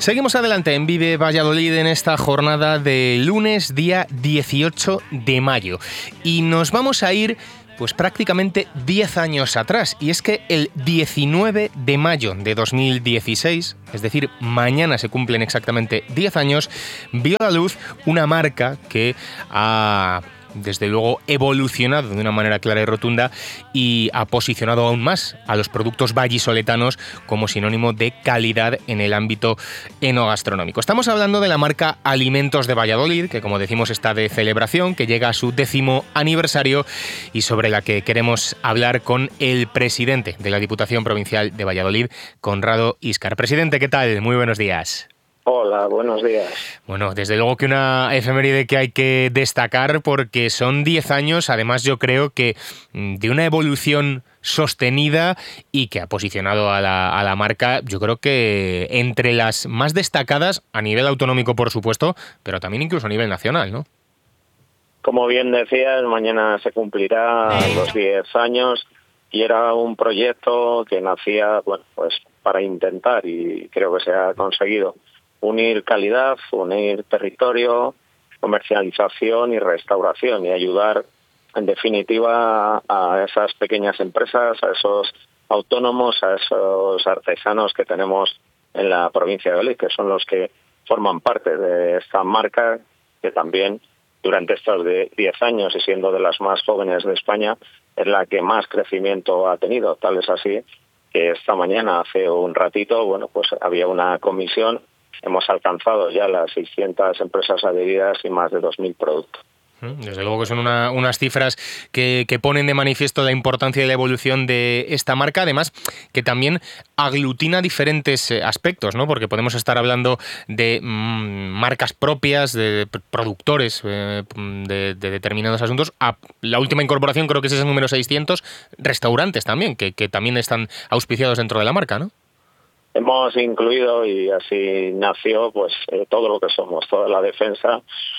Seguimos adelante en Vive Valladolid en esta jornada de lunes, día 18 de mayo. Y nos vamos a ir pues prácticamente 10 años atrás. Y es que el 19 de mayo de 2016, es decir, mañana se cumplen exactamente 10 años, vio a la luz una marca que ha desde luego evolucionado de una manera clara y rotunda y ha posicionado aún más a los productos vallisoletanos como sinónimo de calidad en el ámbito enogastronómico. Estamos hablando de la marca Alimentos de Valladolid, que como decimos está de celebración, que llega a su 10º aniversario y sobre la que queremos hablar con el presidente de la Diputación Provincial de Valladolid, Conrado Íscar. Presidente, ¿qué tal? Muy buenos días. Hola, buenos días. Bueno, desde luego que una efeméride que hay que destacar porque son 10 años, además yo creo que de una evolución sostenida y que ha posicionado a la marca, yo creo que entre las más destacadas a nivel autonómico, por supuesto, pero también incluso a nivel nacional, ¿no? Como bien decías, mañana se cumplirá los 10 años y era un proyecto que nacía, bueno, pues para intentar, y creo que se ha conseguido, unir calidad, unir territorio, comercialización y restauración y ayudar, en definitiva, a esas pequeñas empresas, a esos autónomos, a esos artesanos que tenemos en la provincia de Valladolid, que son los que forman parte de esta marca, que también durante estos 10 años y siendo de las más jóvenes de España, es la que más crecimiento ha tenido. Tal es así que esta mañana, hace un ratito, bueno, pues había una comisión. Hemos alcanzado ya las 600 empresas adheridas y más de 2.000 productos. Desde luego que son unas cifras que ponen de manifiesto la importancia y la evolución de esta marca, además que también aglutina diferentes aspectos, ¿no? Porque podemos estar hablando de marcas propias, de productores de determinados asuntos. La última incorporación creo que es ese número 600, restaurantes también, que también están auspiciados dentro de la marca, ¿no? Hemos incluido, y así nació, pues todo lo que somos, toda la defensa,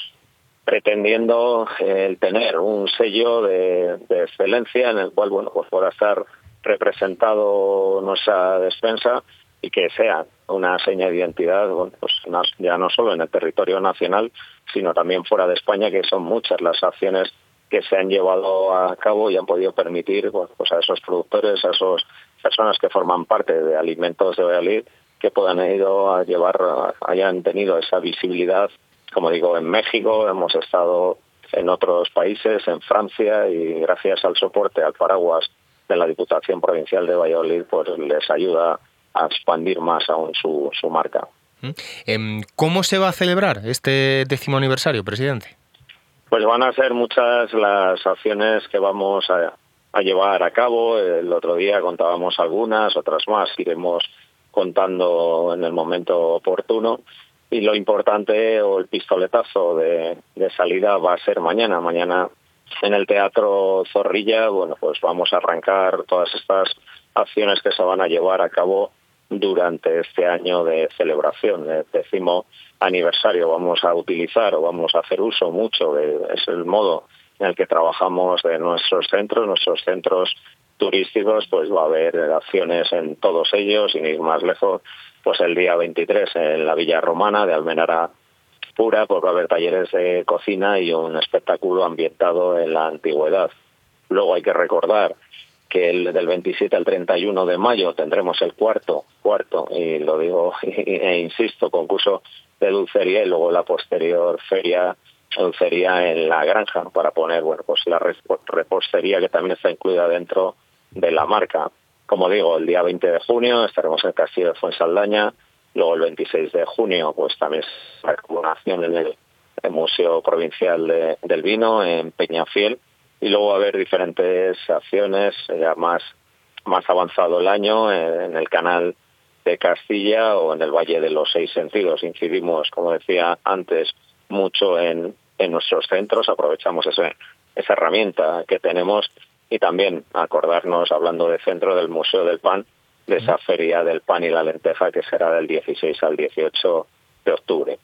pretendiendo el tener un sello de excelencia en el cual, bueno, pues pueda estar representado nuestra despensa y que sea una seña de identidad, bueno, pues ya no solo en el territorio nacional, sino también fuera de España, que son muchas las acciones que se han llevado a cabo y han podido permitir, bueno, pues a esos productores, a esas personas que forman parte de Alimentos de Valladolid, que hayan tenido esa visibilidad. Como digo, en México, hemos estado en otros países, en Francia, y gracias al soporte, al paraguas de la Diputación Provincial de Valladolid, pues les ayuda a expandir más aún su marca. ¿Cómo se va a celebrar este 10º aniversario, presidente? Pues van a ser muchas las acciones que vamos a llevar a cabo. El otro día contábamos algunas, otras más iremos contando en el momento oportuno. Y lo importante, o el pistoletazo de salida, va a ser mañana. Mañana en el Teatro Zorrilla, bueno, pues vamos a arrancar todas estas acciones que se van a llevar a cabo durante este año de celebración, el 10º aniversario. Vamos a utilizar o vamos a hacer uso mucho, es el modo en el que trabajamos de nuestros centros turísticos, pues va a haber acciones en todos ellos, sin ir más lejos. Pues el día 23 en la Villa Romana de Almenara Pura, pues va a haber talleres de cocina y un espectáculo ambientado en la antigüedad. Luego hay que recordar que del 27 al 31 de mayo tendremos el cuarto, y lo digo e insisto, concurso de dulcería, y luego la posterior feria de dulcería en la granja, para poner, bueno, pues la repostería, que también está incluida dentro de la marca. Como digo, el día 20 de junio estaremos en el Castillo de Fuensaldaña, luego el 26 de junio pues también la coronación en el Museo Provincial del Vino en Peñafiel, y luego va a haber diferentes acciones ya más avanzado el año en el Canal de Castilla o en el Valle de los Seis Sentidos. Incidimos, como decía antes, mucho en nuestros centros, aprovechamos esa herramienta que tenemos. Y también acordarnos, hablando de centro, del Museo del Pan, de esa Feria del Pan y la Lenteja, que será del 16 al 18 de octubre.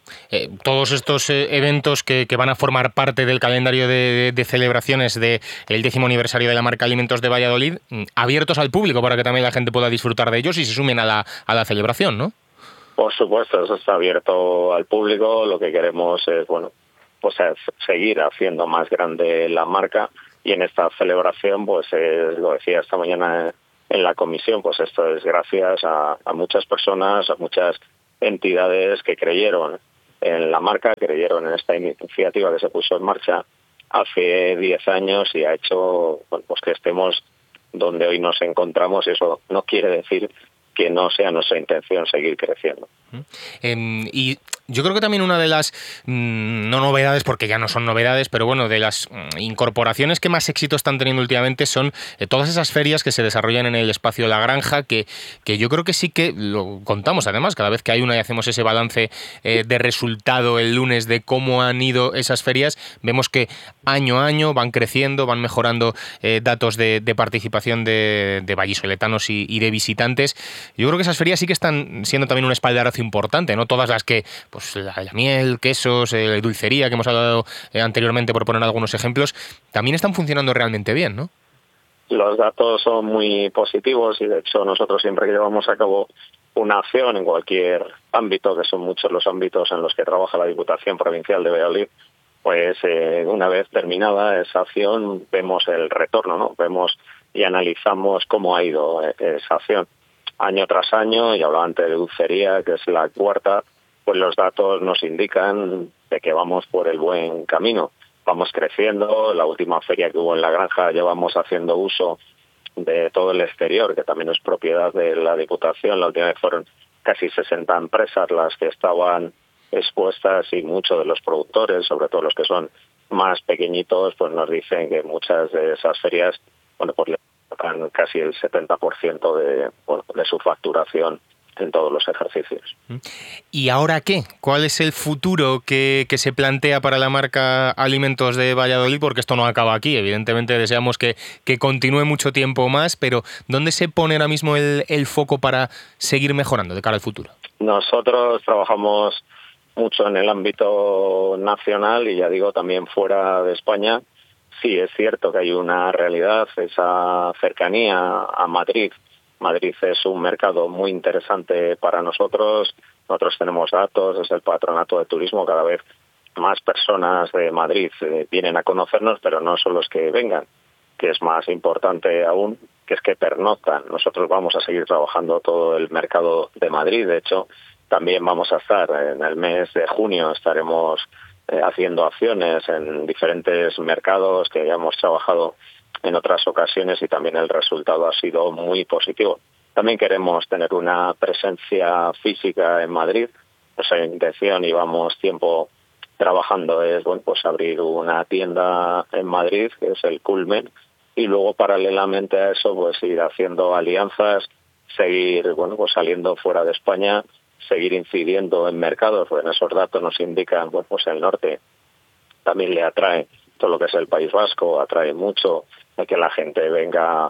Todos estos eventos que van a formar parte del calendario de celebraciones del 10º aniversario de la marca Alimentos de Valladolid, abiertos al público para que también la gente pueda disfrutar de ellos y se sumen a la celebración, ¿no? Por supuesto, eso está abierto al público. Lo que queremos es, pues es seguir haciendo más grande la marca, y en esta celebración, pues lo decía esta mañana en la comisión, pues esto es gracias a muchas personas, a muchas entidades que creyeron en la marca, creyeron en esta iniciativa que se puso en marcha hace 10 años y ha hecho pues que estemos donde hoy nos encontramos. Eso no quiere decir que no sea nuestra intención seguir creciendo. Y yo creo que también una de las, no novedades, porque ya no son novedades, pero bueno, de las incorporaciones que más éxito están teniendo últimamente son todas esas ferias que se desarrollan en el espacio La Granja, que yo creo que sí que lo contamos además, cada vez que hay una y hacemos ese balance de resultado el lunes de cómo han ido esas ferias, vemos que año a año van creciendo, van mejorando datos de participación de vallisoletanos y de visitantes. Yo creo que esas ferias sí que están siendo también un espaldarazo importante, ¿no? Todas las que, pues la miel, quesos, dulcería que hemos hablado anteriormente, por poner algunos ejemplos, también están funcionando realmente bien, ¿no? Los datos son muy positivos y de hecho nosotros siempre que llevamos a cabo una acción en cualquier ámbito, que son muchos los ámbitos en los que trabaja la Diputación Provincial de Valladolid, pues una vez terminada esa acción vemos el retorno, ¿no? Vemos y analizamos cómo ha ido esa acción. Año tras año, y hablaba antes de dulcería, que es la cuarta, pues los datos nos indican de que vamos por el buen camino. Vamos creciendo. La última feria que hubo en La Granja llevamos haciendo uso de todo el exterior, que también es propiedad de la Diputación. La última vez fueron casi 60 empresas las que estaban expuestas, y muchos de los productores, sobre todo los que son más pequeñitos, pues nos dicen que muchas de esas ferias, pues casi el 70% de su facturación en todos los ejercicios. ¿Y ahora qué? ¿Cuál es el futuro que se plantea para la marca Alimentos de Valladolid? Porque esto no acaba aquí. Evidentemente deseamos que continúe mucho tiempo más, pero ¿dónde se pone ahora mismo el foco para seguir mejorando de cara al futuro? Nosotros trabajamos mucho en el ámbito nacional y, ya digo, también fuera de España. Sí, es cierto que hay una realidad, esa cercanía a Madrid. Madrid es un mercado muy interesante para nosotros. Nosotros tenemos datos desde el Patronato de Turismo. Cada vez más personas de Madrid vienen a conocernos, pero no son los que vengan, que es más importante aún, que es que pernoctan. Nosotros vamos a seguir trabajando todo el mercado de Madrid. De hecho, también vamos a estar en el mes de junio, estaremos haciendo acciones en diferentes mercados que ya hemos trabajado en otras ocasiones y también el resultado ha sido muy positivo. También queremos tener una presencia física en Madrid. Nuestra intención, y vamos tiempo trabajando, es pues abrir una tienda en Madrid, que es el Culmen, y luego paralelamente a eso pues ir haciendo alianzas, seguir pues saliendo fuera de España, seguir incidiendo en mercados. Pues en esos datos nos indican pues el norte también le atrae, todo lo que es el País Vasco atrae mucho de que la gente venga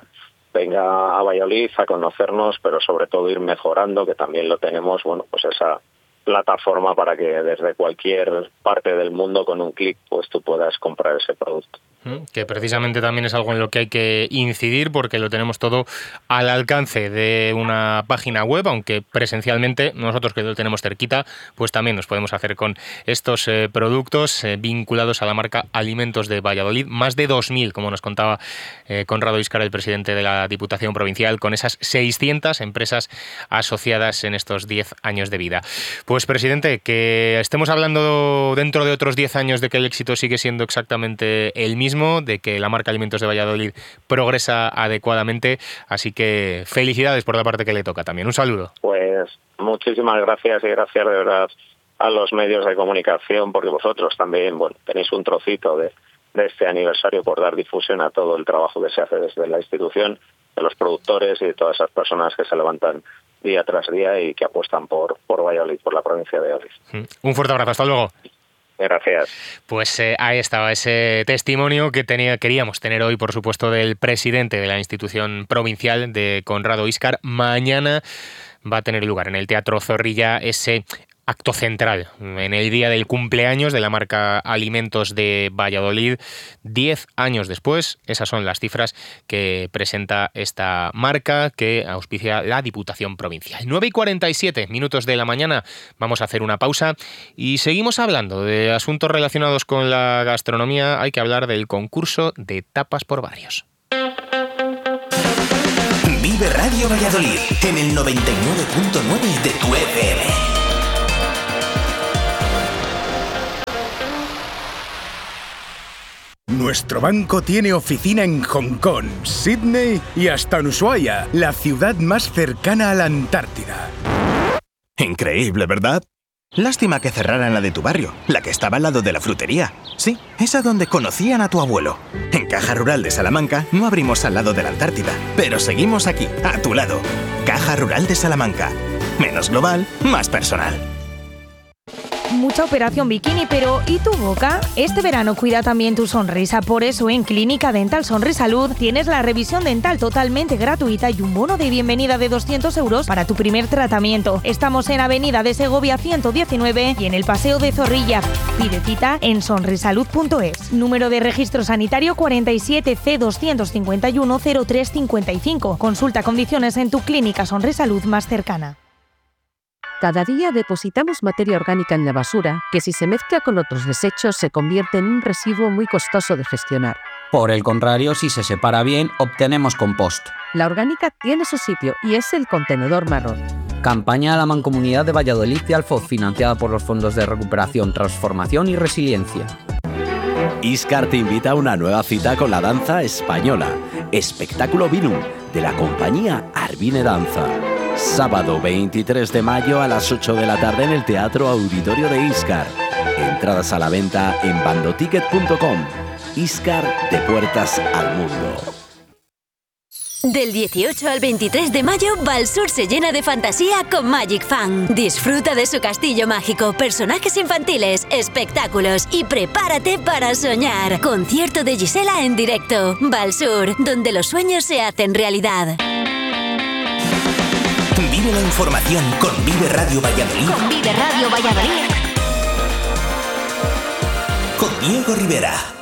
a Valladolid a conocernos, pero sobre todo ir mejorando, que también lo tenemos, pues esa plataforma para que desde cualquier parte del mundo con un clic pues tú puedas comprar ese producto. Que precisamente también es algo en lo que hay que incidir, porque lo tenemos todo al alcance de una página web, aunque presencialmente nosotros, que lo tenemos cerquita, pues también nos podemos hacer con estos productos vinculados a la marca Alimentos de Valladolid. Más de 2.000, como nos contaba Conrado Íscar, el presidente de la Diputación Provincial, con esas 600 empresas asociadas en estos 10 años de vida. Pues, presidente, que estemos hablando dentro de otros 10 años de que el éxito sigue siendo exactamente el mismo, de que la marca Alimentos de Valladolid progresa adecuadamente, así que felicidades por la parte que le toca también. Un saludo. Pues muchísimas gracias, y gracias de verdad a los medios de comunicación, porque vosotros también tenéis un trocito de este aniversario por dar difusión a todo el trabajo que se hace desde la institución, de los productores y de todas esas personas que se levantan día tras día y que apuestan por Valladolid, por la provincia de Valladolid. Un fuerte abrazo, hasta luego. Gracias. Pues ahí estaba ese testimonio que queríamos tener hoy, por supuesto, del presidente de la institución provincial, de Conrado Íscar. Mañana va a tener lugar en el Teatro Zorrilla ese acto central en el día del cumpleaños de la marca Alimentos de Valladolid. 10 años después, esas son las cifras que presenta esta marca que auspicia la Diputación Provincial. 9:47 minutos de la mañana, vamos a hacer una pausa y seguimos hablando de asuntos relacionados con la gastronomía. Hay que hablar del concurso de tapas por barrios. Vive Radio Valladolid en el 99.9 de tu FM. Nuestro banco tiene oficina en Hong Kong, Sydney y hasta en Ushuaia, la ciudad más cercana a la Antártida. Increíble, ¿verdad? Lástima que cerraran la de tu barrio, la que estaba al lado de la frutería. Sí, esa donde conocían a tu abuelo. En Caja Rural de Salamanca no abrimos al lado de la Antártida, pero seguimos aquí, a tu lado. Caja Rural de Salamanca. Menos global, más personal. Mucha operación bikini, pero ¿y tu boca? Este verano cuida también tu sonrisa, por eso en Clínica Dental Sonrisalud tienes la revisión dental totalmente gratuita y un bono de bienvenida de 200 € para tu primer tratamiento. Estamos en Avenida de Segovia 119 y en el Paseo de Zorrilla. Pide cita en sonrisalud.es. Número de registro sanitario 47 C251 0355. Consulta condiciones en tu clínica Sonrisalud más cercana. Cada día depositamos materia orgánica en la basura, que si se mezcla con otros desechos se convierte en un residuo muy costoso de gestionar. Por el contrario, si se separa bien, obtenemos compost. La orgánica tiene su sitio y es el contenedor marrón. Campaña a la Mancomunidad de Valladolid y Alfoz, financiada por los Fondos de Recuperación, Transformación y Resiliencia. Íscar te invita a una nueva cita con la danza española. Espectáculo Vinum, de la compañía Arvine Danza. Sábado 23 de mayo a las 8 de la tarde en el Teatro Auditorio de Íscar. Entradas a la venta en bandoticket.com. Íscar, de puertas al mundo. Del 18 al 23 de mayo, Valsur se llena de fantasía con Magic Fan. Disfruta de su castillo mágico, personajes infantiles, espectáculos y prepárate para soñar. Concierto de Gisela en directo. Valsur, donde los sueños se hacen realidad. Vive la información con Vive Radio Valladolid. Con Vive Radio Valladolid. Con Diego Rivera.